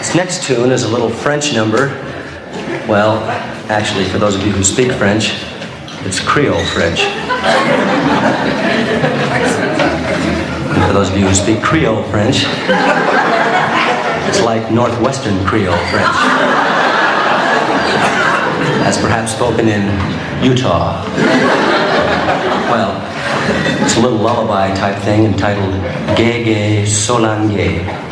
This next tune is a little French number. Well, actually, for those of you who speak French, it's Creole French. And for those of you who speak Creole French, it's like Northwestern Creole French, as perhaps spoken in Utah. Well, it's a little lullaby type thing entitled Gay Gay Solange.